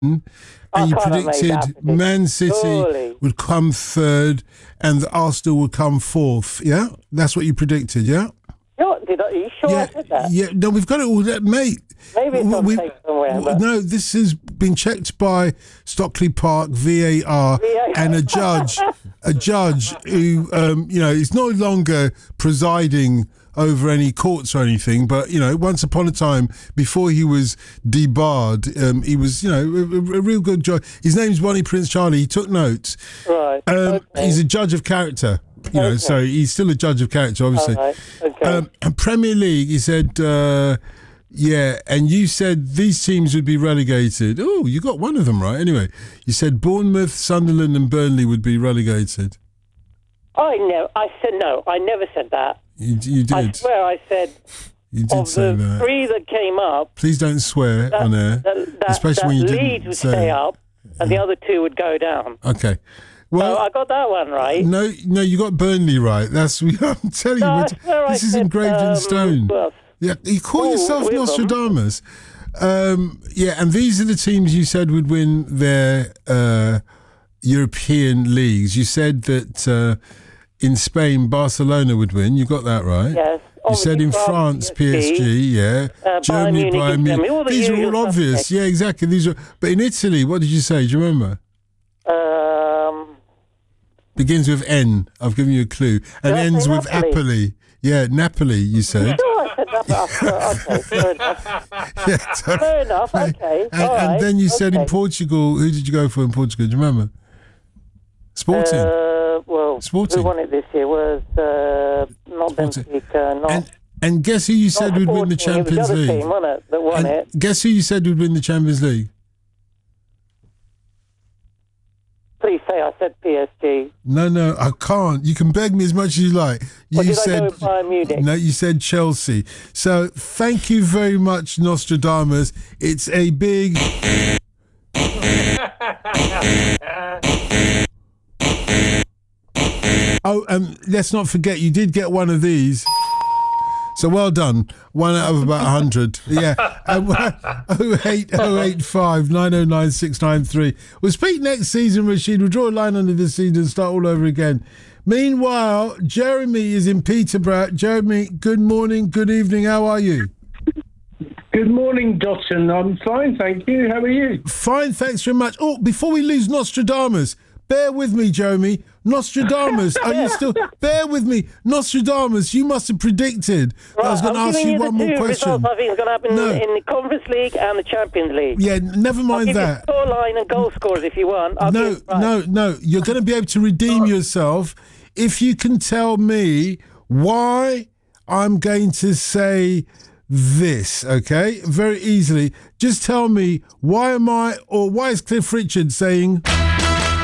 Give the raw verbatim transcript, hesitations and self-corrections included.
and I you can't have made that predicted prediction. Man City Surely. would come third and the Arsenal would come fourth. Yeah, that's what you predicted. Yeah. What, did I, are you sure Yeah, I said that? yeah. No, we've got it all, that, mate. Maybe it's on We- tape somewhere. w- But No, this has been checked by Stockley Park V A R V A R. and a judge, a judge who, um, you know, is no longer presiding over any courts or anything, but you know, once upon a time, before he was debarred, um, he was, you know, a, a real good judge. His name's Bonnie Prince Charlie. He took notes. right. Um, okay. He's a judge of character. You know, Okay. so he's still a judge of character, obviously. All right. Okay. Um, and Premier League, he said, uh, yeah, and you said these teams would be relegated. Oh, you got one of them right. Anyway, you said Bournemouth, Sunderland, and Burnley would be relegated. I know. I said no. I never said that. You, you I did. swear I said You did of say the that. three that came up, Please don't swear that, on air, that, that, especially that when you Leeds didn't would say stay it. up, and the other two would go down. Okay. So Well, I got that one right. no, no, you got Burnley right. That's I'm telling you, No, I we're- swear I this is said, engraved in um, stone. well, Yeah, you call Oh, yourself Wyvern. Nostradamus. Um, yeah, and these are the teams you said would win their uh, European leagues. You said that uh, in Spain, Barcelona would win. You got that right. yes. You said in France, P S G, yeah. Uh, Bayern Germany, Munich, Bayern and Munich. Germany, all the These are all usual obvious. suspects. Yeah, exactly. These are. But in Italy, what did you say? Do you remember? Um, Begins with N. I've given you a clue. And Did I say ends with Napoli? Apoli. Yeah, Napoli, you said. sure, I said that. Okay, fair enough. Yeah, so- Fair enough. Okay. And, all and right, then you said in okay. Portugal, who did you go for in Portugal? Do you remember? Sporting. Uh, well, Sporting. who won it this year was uh, not Sporting. Benfica, not. and and guess who you said not would win the Sporting, it was Champions the other League? team, wasn't it, that won And it? guess who you said would win the Champions League? Please say I said P S G. No, no, I can't. You can beg me as much as you like. You Or did I said go with Bayern Munich? no. You said Chelsea. So thank you very much, Nostradamus. It's a big. Oh, and let's not forget, you did get one of these. So well done. One out of about one hundred. Yeah. oh eight oh eight five nine oh nine six nine three. We'll speak next season, Rashid. We'll draw a line under this season and start all over again. Meanwhile, Jeremy is in Peterborough. Jeremy, good morning, good evening. How are you? Good morning, Dotson. I'm fine, thank you. How are you? Fine, thanks very much. Oh, before we lose Nostradamus, bear with me, Jeremy. Nostradamus, are you still... Bear with me. Nostradamus, you must have predicted that I was going to I'm ask giving you the one more two question. Results I think is going to happen No. in the Conference League and the Champions League. Yeah, never I'll mind give that. you scoreline and goal scores if you want. I'll No, give, right. no, no. You're going to be able to redeem yourself if you can tell me why I'm going to say this, okay? Very easily. Just tell me, why am I, or why is Cliff Richard saying...